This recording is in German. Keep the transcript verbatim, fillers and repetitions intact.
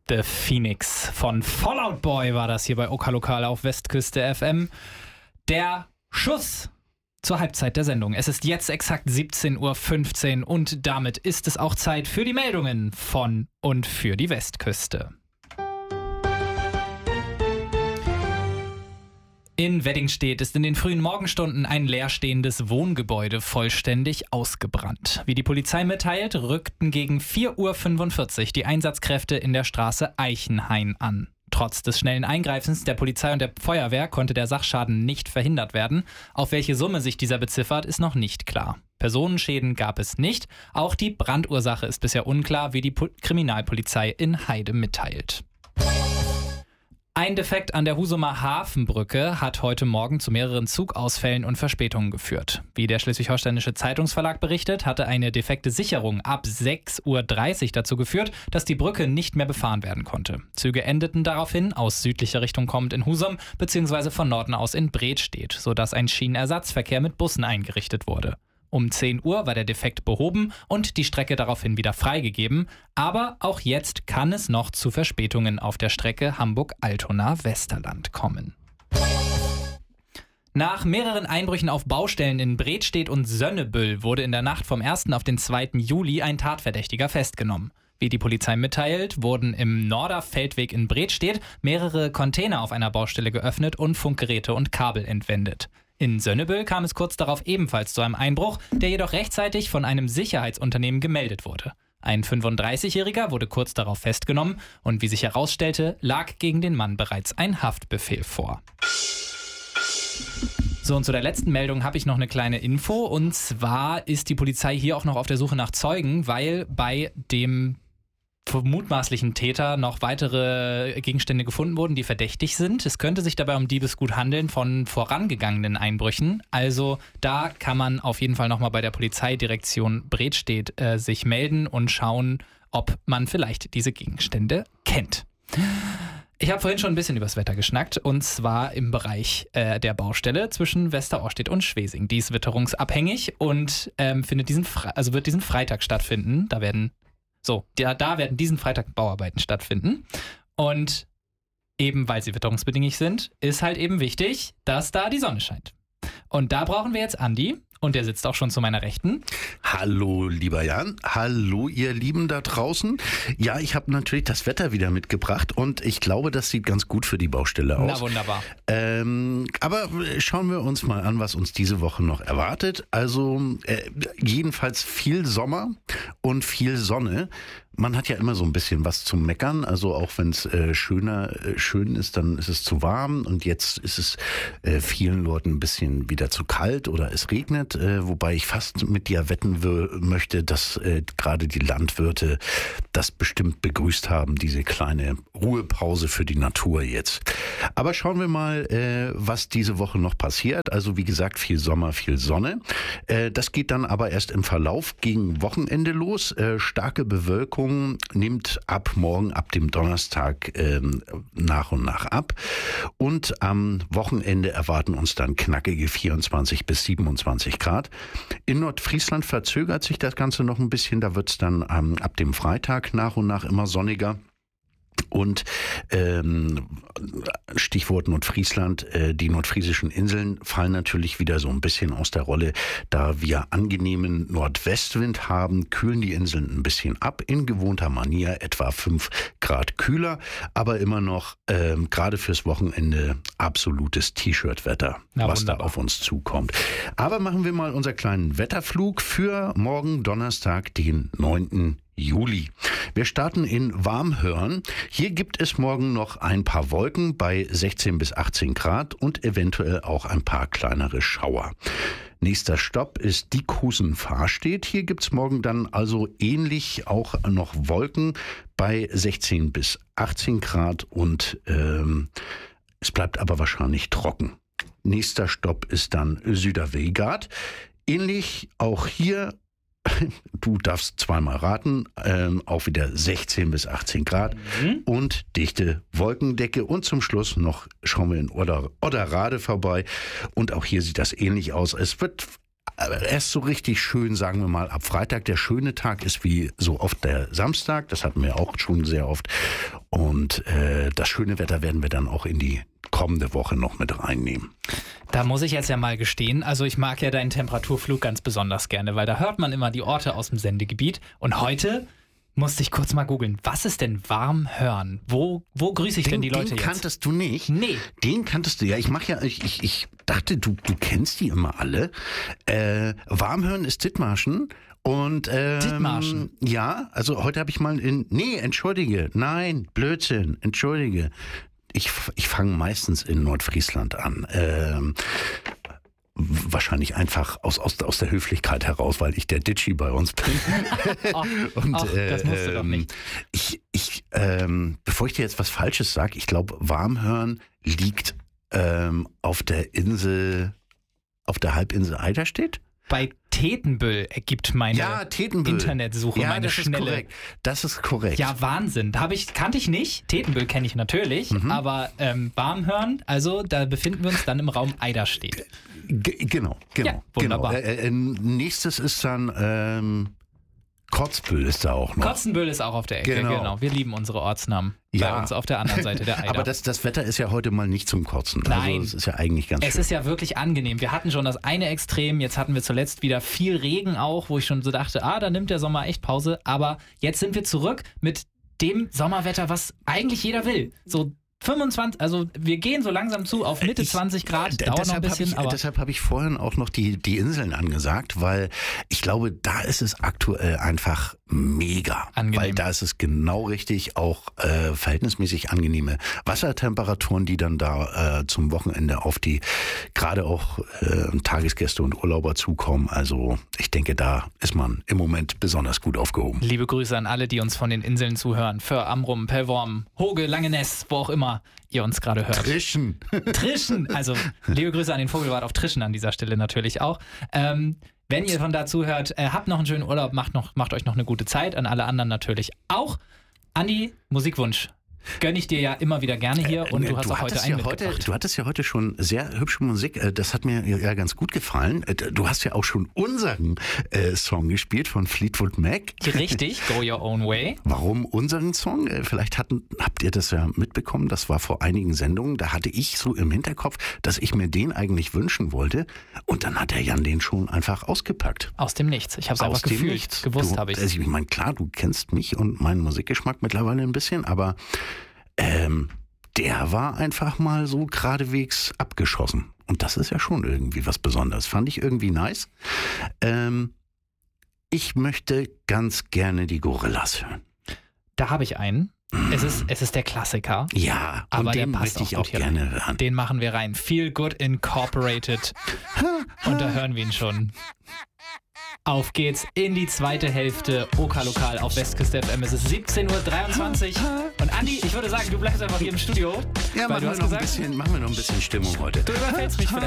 The Phoenix von Fallout Boy war das hier bei OK Lokal auf Westküste F M. Der Schuss zur Halbzeit der Sendung. Es ist jetzt exakt siebzehn Uhr fünfzehn und damit ist es auch Zeit für die Meldungen von und für die Westküste. In Weddingstedt ist in den frühen Morgenstunden ein leerstehendes Wohngebäude vollständig ausgebrannt. Wie die Polizei mitteilt, rückten gegen vier Uhr fünfundvierzig die Einsatzkräfte in der Straße Eichenhain an. Trotz des schnellen Eingreifens der Polizei und der Feuerwehr konnte der Sachschaden nicht verhindert werden. Auf welche Summe sich dieser beziffert, ist noch nicht klar. Personenschäden gab es nicht. Auch die Brandursache ist bisher unklar, wie die Po- Kriminalpolizei in Heide mitteilt. Ein Defekt an der Husumer Hafenbrücke hat heute Morgen zu mehreren Zugausfällen und Verspätungen geführt. Wie der Schleswig-Holsteinische Zeitungsverlag berichtet, hatte eine defekte Sicherung ab sechs Uhr dreißig dazu geführt, dass die Brücke nicht mehr befahren werden konnte. Züge endeten daraufhin aus südlicher Richtung kommend in Husum bzw. von Norden aus in Bredstedt, sodass ein Schienenersatzverkehr mit Bussen eingerichtet wurde. Um zehn Uhr war der Defekt behoben und die Strecke daraufhin wieder freigegeben. Aber auch jetzt kann es noch zu Verspätungen auf der Strecke Hamburg-Altona-Westerland kommen. Nach mehreren Einbrüchen auf Baustellen in Bredstedt und Sönnebüll wurde in der Nacht vom ersten auf den zweiten Juli ein Tatverdächtiger festgenommen. Wie die Polizei mitteilt, wurden im Norderfeldweg in Bredstedt mehrere Container auf einer Baustelle geöffnet und Funkgeräte und Kabel entwendet. In Sönnebüll kam es kurz darauf ebenfalls zu einem Einbruch, der jedoch rechtzeitig von einem Sicherheitsunternehmen gemeldet wurde. Ein fünfunddreißigjähriger wurde kurz darauf festgenommen und wie sich herausstellte, lag gegen den Mann bereits ein Haftbefehl vor. So, und zu der letzten Meldung habe ich noch eine kleine Info. Und zwar ist die Polizei hier auch noch auf der Suche nach Zeugen, weil bei dem mutmaßlichen Täter noch weitere Gegenstände gefunden wurden, die verdächtig sind. Es könnte sich dabei um Diebesgut handeln von vorangegangenen Einbrüchen. Also da kann man auf jeden Fall nochmal bei der Polizeidirektion Bredstedt äh, sich melden und schauen, ob man vielleicht diese Gegenstände kennt. Ich habe vorhin schon ein bisschen übers Wetter geschnackt und zwar im Bereich äh, der Baustelle zwischen Westerohrstedt und Schwesing. Die ist witterungsabhängig und ähm, findet diesen Fre- also wird diesen Freitag stattfinden. Da werden So, da, da werden diesen Freitag Bauarbeiten stattfinden. Und eben weil sie witterungsbedingt sind, ist halt eben wichtig, dass da die Sonne scheint. Und da brauchen wir jetzt Andi. Und der sitzt auch schon zu meiner Rechten. Hallo, lieber Jan. Hallo, ihr Lieben da draußen. Ja, ich habe natürlich das Wetter wieder mitgebracht und ich glaube, das sieht ganz gut für die Baustelle aus. Na wunderbar. Ähm, aber schauen wir uns mal an, was uns diese Woche noch erwartet. Also äh, jedenfalls viel Sommer und viel Sonne. Man hat ja immer so ein bisschen was zum Meckern, also auch wenn es äh, schöner äh, schön ist, dann ist es zu warm und jetzt ist es äh, vielen Leuten ein bisschen wieder zu kalt oder es regnet, äh, wobei ich fast mit dir wetten w- möchte, dass äh, gerade die Landwirte das bestimmt begrüßt haben, diese kleine Ruhepause für die Natur jetzt. Aber schauen wir mal, äh, was diese Woche noch passiert. Also wie gesagt, viel Sommer, viel Sonne. Äh, das geht dann aber erst im Verlauf gegen Wochenende los. Äh, starke Bewölkung nimmt ab morgen, ab dem Donnerstag ähm, nach und nach ab. Und am Wochenende erwarten uns dann knackige vierundzwanzig bis siebenundzwanzig Grad. In Nordfriesland verzögert sich das Ganze noch ein bisschen. Da wird es dann ähm, ab dem Freitag nach und nach immer sonniger. Und ähm, Stichwort Nordfriesland, äh, die nordfriesischen Inseln fallen natürlich wieder so ein bisschen aus der Rolle. Da wir angenehmen Nordwestwind haben, kühlen die Inseln ein bisschen ab. In gewohnter Manier etwa fünf Grad kühler, aber immer noch ähm, gerade fürs Wochenende absolutes T-Shirt-Wetter, Na, was wunderbar. da auf uns zukommt. Aber machen wir mal unseren kleinen Wetterflug für morgen Donnerstag, den neunten Juli. Wir starten in Warmhörn. Hier gibt es morgen noch ein paar Wolken bei sechzehn bis achtzehn Grad und eventuell auch ein paar kleinere Schauer. Nächster Stopp ist Diekhusen-Fahrstedt. Hier gibt's morgen dann also ähnlich auch noch Wolken bei sechzehn bis achtzehn Grad und ähm, es bleibt aber wahrscheinlich trocken. Nächster Stopp ist dann Süderwegard. Ähnlich auch hier, du darfst zweimal raten, ähm, auch wieder sechzehn bis achtzehn Grad mhm. und dichte Wolkendecke. Und zum Schluss noch schauen wir in Oder, Oderrade vorbei. Und auch hier sieht das ähnlich aus. Es wird Aber erst so richtig schön, sagen wir mal, ab Freitag. Der schöne Tag ist wie so oft der Samstag. Das hatten wir auch schon sehr oft. Und äh, das schöne Wetter werden wir dann auch in die kommende Woche noch mit reinnehmen. Da muss ich jetzt ja mal gestehen, also ich mag ja deinen Temperaturflug ganz besonders gerne, weil da hört man immer die Orte aus dem Sendegebiet. Und heute musste ich kurz mal googeln, was ist denn warm hören? Wo, wo grüße ich den, denn die Leute den jetzt? Den kanntest du nicht? Nee. Den kanntest du, ja. Ich mach ja, ich, ich, ich dachte, du, du kennst die immer alle. Äh, warm hören ist Dithmarschen. Und, ähm, Dithmarschen? Ja, also heute habe ich mal in, nee, entschuldige, nein, Blödsinn, entschuldige. Ich, ich fange meistens in Nordfriesland an. Ähm, wahrscheinlich einfach aus, aus, aus der Höflichkeit heraus, weil ich der Ditschi bei uns bin. Ach, Und, ach, das musst du doch nicht. Ich, ich, ähm, bevor ich dir jetzt was Falsches sage, ich glaube, Warmhörn liegt ähm, auf der Insel, auf der Halbinsel Eiderstedt. Bei Tetenbüll ergibt meine ja, Tetenbüll. Internetsuche ja, meine das schnelle. Ist korrekt. Das ist korrekt. Ja, Wahnsinn. Da hab ich, kannte ich nicht. Tetenbüll kenne ich natürlich, mhm. aber ähm, Warmhörn, also da befinden wir uns dann im Raum Eiderstedt. G- genau, genau. Ja, wunderbar. Genau. Äh, äh, nächstes ist dann ähm, Kotzbüll ist da auch noch. Kotzenbüll ist auch auf der Ecke, genau. genau. Wir lieben unsere Ortsnamen ja. bei uns auf der anderen Seite der Eider. Aber das, das Wetter ist ja heute mal nicht zum Kotzen. Nein. Also es ist ja eigentlich ganz Es schön. ist ja wirklich angenehm. Wir hatten schon das eine Extrem, jetzt hatten wir zuletzt wieder viel Regen auch, wo ich schon so dachte, ah, da nimmt der Sommer echt Pause. Aber jetzt sind wir zurück mit dem Sommerwetter, was eigentlich jeder will. So fünfundzwanzig, also wir gehen so langsam zu auf Mitte ich, zwanzig Grad, d- dauert noch ein bisschen. Ich, aber deshalb habe ich vorhin auch noch die, die Inseln angesagt, weil ich glaube, da ist es aktuell einfach mega. Angenehm. Weil da ist es genau richtig, auch äh, verhältnismäßig angenehme Wassertemperaturen, die dann da äh, zum Wochenende auf die gerade auch äh, Tagesgäste und Urlauber zukommen. Also ich denke, da ist man im Moment besonders gut aufgehoben. Liebe Grüße an alle, die uns von den Inseln zuhören. Föhr, Amrum, Pellworm, Hoge, Langeness, wo auch immer ihr uns gerade hört. Trischen. Trischen. Also liebe Grüße an den Vogelwart auf Trischen an dieser Stelle natürlich auch. Ähm, wenn ihr von da zuhört, äh, habt noch einen schönen Urlaub, macht, noch, macht euch noch eine gute Zeit. An alle anderen natürlich auch. Andi, Musikwunsch. Gönne ich dir ja immer wieder gerne hier und du hast du auch heute ja einen heute, mitgebracht. Du hattest ja heute schon sehr hübsche Musik, das hat mir ja ganz gut gefallen. Du hast ja auch schon unseren äh, Song gespielt von Fleetwood Mac. Richtig, Go Your Own Way. Warum unseren Song? Vielleicht hatten, habt ihr das ja mitbekommen, das war vor einigen Sendungen, da hatte ich so im Hinterkopf, dass ich mir den eigentlich wünschen wollte und dann hat der Jan den schon einfach ausgepackt. Aus dem Nichts, ich habe es einfach gefühlt, Nichts. gewusst habe ich. Also ich meine, klar, du kennst mich und meinen Musikgeschmack mittlerweile ein bisschen, aber Ähm, der war einfach mal so geradewegs abgeschossen. Und das ist ja schon irgendwie was Besonderes. Fand ich irgendwie nice. Ähm, ich möchte ganz gerne die Gorillas hören. Da habe ich einen. Es ist, es ist der Klassiker. Ja, aber und den der passt möchte ich auch auch gerne rein. hören. Den machen wir rein. Feel Good Incorporated. Und da hören wir ihn schon. Auf geht's in die zweite Hälfte OK Lokal auf Westküste F M. Es ist siebzehn Uhr dreiundzwanzig. Und Andi, ich würde sagen, du bleibst einfach hier im Studio. Ja, weil machen du wir, hast noch gesagt, ein bisschen, machen wir noch ein bisschen Stimmung heute. du überfällst mich für